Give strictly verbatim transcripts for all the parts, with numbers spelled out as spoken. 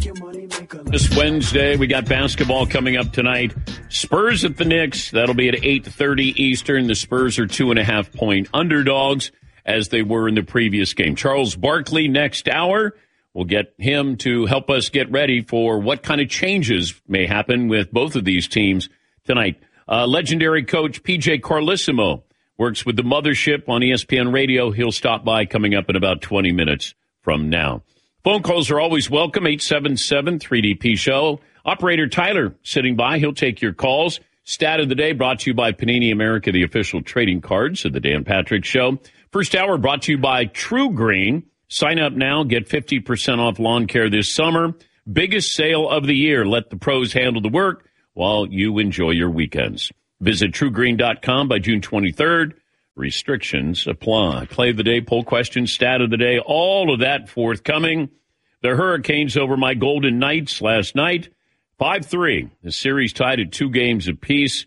This Wednesday, we got basketball coming up tonight. Spurs at the Knicks. That'll be at eight thirty Eastern. The Spurs are two and a half point underdogs as they were in the previous game. Charles Barkley next hour. We'll get him to help us get ready for what kind of changes may happen with both of these teams tonight. Uh, legendary coach P J Carlesimo works with the Mothership on E S P N Radio. He'll stop by coming up in about twenty minutes from now. Phone calls are always welcome, eight seven seven, three D P show. Operator Tyler sitting by. He'll take your calls. Stat of the day brought to you by Panini America, the official trading cards of the Dan Patrick Show. First hour brought to you by True Green. Sign up now. Get fifty percent off lawn care this summer. Biggest sale of the year. Let the pros handle the work while you enjoy your weekends. Visit true green dot com by June twenty-third. Restrictions apply. Play of the day, poll question, stat of the day, all of that forthcoming. The Hurricanes over my Golden Knights last night, five three. The series tied at two games apiece.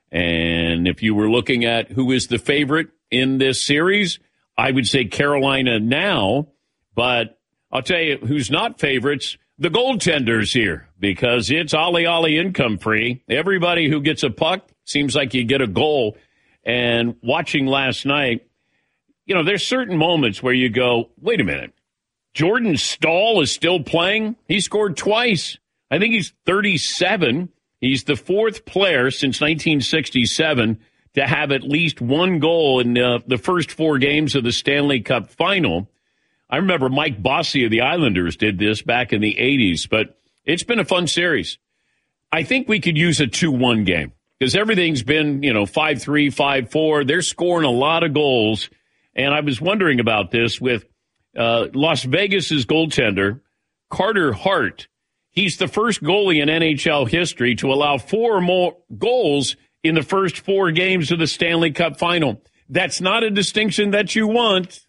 And if you were looking at who is the favorite in this series, I would say Carolina now. But I'll tell you who's not favorites, the goaltenders here, because it's ollie ollie income free. Everybody who gets a puck seems like you get a goal. And watching last night, you know, there's certain moments where you go, wait a minute, Jordan Staal is still playing? He scored twice. I think he's thirty-seven. He's the fourth player since nineteen sixty-seven to have at least one goal in uh, the first four games of the Stanley Cup final. I remember Mike Bossy of the Islanders did this back in the eighties, but it's been a fun series. I think we could use a two one game. Because everything's been, you know, five three, five four. They're scoring a lot of goals. And I was wondering about this with uh, Las Vegas's goaltender, Carter Hart. He's the first goalie in N H L history to allow four or more goals in the first four games of the Stanley Cup final. That's not a distinction that you want.